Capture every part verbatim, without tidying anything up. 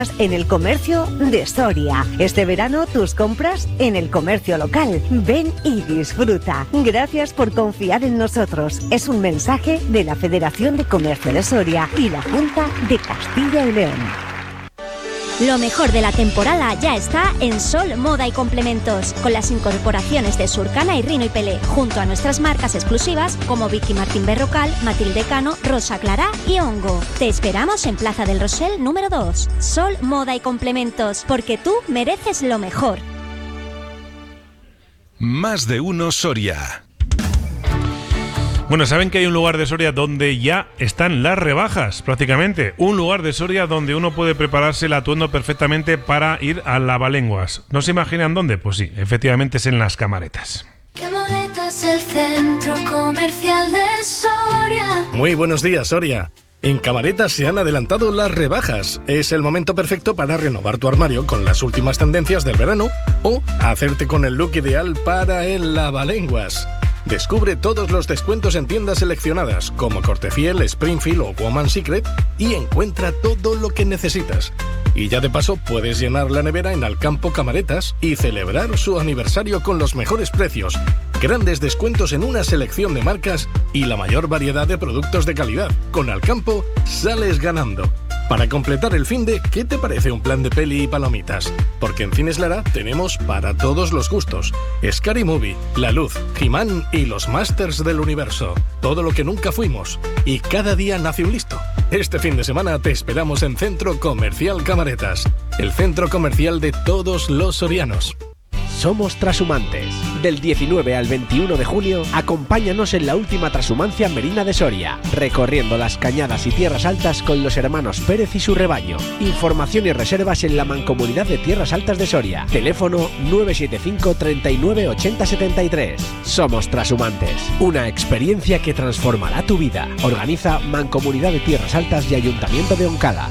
en el comercio de Soria. Este verano tus compras en el comercio local. Ven y disfruta. Gracias por confiar en nosotros. Es un mensaje de la Federación de Comercio de Soria y la Junta de Castilla y León. Lo mejor de la temporada ya está en Sol Moda y Complementos, con las incorporaciones de Surcana y Rino y Pelé, junto a nuestras marcas exclusivas como Vicky Martín Berrocal, Matilde Cano, Rosa Clara y Hongo. Te esperamos en Plaza del Rosell número dos. Sol Moda y Complementos, porque tú mereces lo mejor. Más de uno Soria. Bueno, saben que hay un lugar de Soria donde ya están las rebajas, prácticamente. Un lugar de Soria donde uno puede prepararse el atuendo perfectamente para ir a Lavalenguas. ¿No se imaginan dónde? Pues sí, efectivamente es en Las Camaretas. Camaretas, el centro comercial de Soria. Muy buenos días, Soria. En Camaretas se han adelantado las rebajas. Es el momento perfecto para renovar tu armario con las últimas tendencias del verano o hacerte con el look ideal para el Lavalenguas. Descubre todos los descuentos en tiendas seleccionadas como Cortefiel, Springfield o Woman Secret y encuentra todo lo que necesitas. Y ya de paso puedes llenar la nevera en Alcampo Camaretas y celebrar su aniversario con los mejores precios, grandes descuentos en una selección de marcas y la mayor variedad de productos de calidad. Con Alcampo sales ganando. Para completar el finde, ¿qué te parece un plan de peli y palomitas? Porque en Cines Lara tenemos para todos los gustos. Scary Movie, La Luz, He-Man y los Masters del Universo. Todo lo que nunca fuimos. Y cada día nace un listo. Este fin de semana te esperamos en Centro Comercial Camaretas, el centro comercial de todos los sorianos. Somos Trashumantes. Del diecinueve al veintiuno de junio, acompáñanos en la última trashumancia merina de Soria, recorriendo las cañadas y tierras altas con los hermanos Pérez y su rebaño. Información y reservas en la Mancomunidad de Tierras Altas de Soria. Teléfono nueve siete cinco, treinta y nueve, ochenta, setenta y tres. Somos Trashumantes, una experiencia que transformará tu vida. Organiza Mancomunidad de Tierras Altas y Ayuntamiento de Oncala.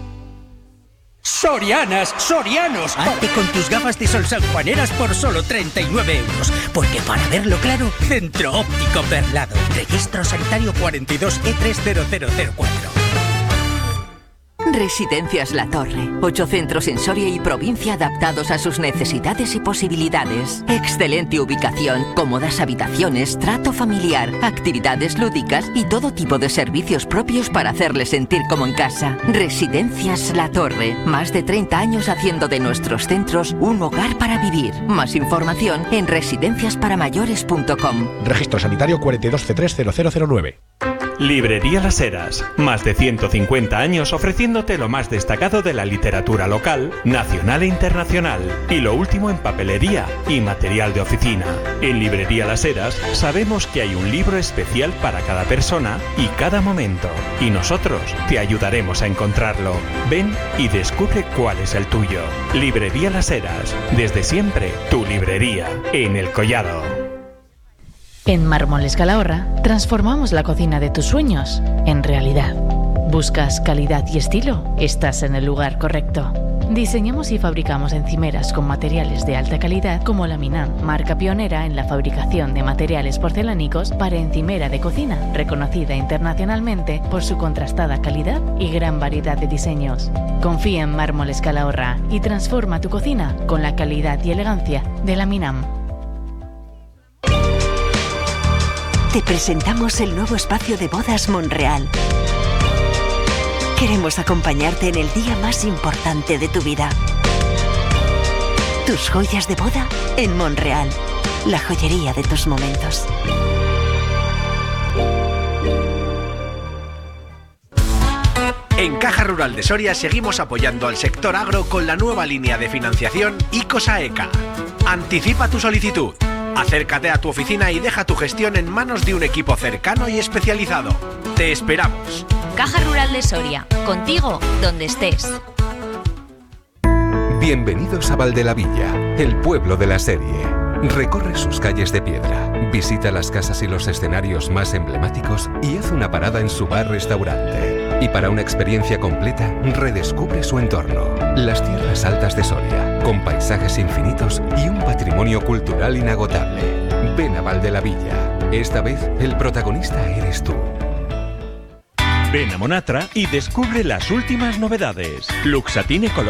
Sorianas, sorianos, hazte con tus gafas de sol sanjuaneras por solo treinta y nueve euros. Porque para verlo claro, Centro Óptico Perlado. Registro sanitario cuarenta y dos E tres cero cero cero cuatro. Residencias La Torre. Ocho centros en Soria y provincia adaptados a sus necesidades y posibilidades. Excelente ubicación, cómodas habitaciones, trato familiar, actividades lúdicas y todo tipo de servicios propios para hacerles sentir como en casa. Residencias La Torre. Más de treinta años haciendo de nuestros centros un hogar para vivir. Más información en residencias para mayores punto com. Registro sanitario cuarenta y dos C tres cero cero cero nueve. Librería Las Heras, más de ciento cincuenta años ofreciéndote lo más destacado de la literatura local, nacional e internacional, y lo último en papelería y material de oficina. En Librería Las Heras sabemos que hay un libro especial para cada persona y cada momento, y nosotros te ayudaremos a encontrarlo. Ven y descubre cuál es el tuyo. Librería Las Heras, desde siempre tu librería, en El Collado. En Mármoles Calahorra transformamos la cocina de tus sueños en realidad. ¿Buscas calidad y estilo? Estás en el lugar correcto. Diseñamos y fabricamos encimeras con materiales de alta calidad como Laminam, marca pionera en la fabricación de materiales porcelánicos para encimera de cocina, reconocida internacionalmente por su contrastada calidad y gran variedad de diseños. Confía en Mármoles Calahorra y transforma tu cocina con la calidad y elegancia de Laminam. Te presentamos el nuevo espacio de bodas Monreal. Queremos acompañarte en el día más importante de tu vida. Tus joyas de boda en Monreal, la joyería de tus momentos. En Caja Rural de Soria seguimos apoyando al sector agro con la nueva línea de financiación ICOS-AECA. Anticipa tu solicitud. Acércate a tu oficina y deja tu gestión en manos de un equipo cercano y especializado. Te esperamos. Caja Rural de Soria, contigo donde estés. Bienvenidos a Valdelavilla, el pueblo de la serie. Recorre sus calles de piedra, visita las casas y los escenarios más emblemáticos y haz una parada en su bar-restaurante. Y para una experiencia completa, redescubre su entorno. Las tierras altas de Soria, con paisajes infinitos y un patrimonio cultural inagotable. Ven a Valdelavilla. Esta vez, el protagonista eres tú. Ven a Monatra y descubre las últimas novedades. Luxatine Color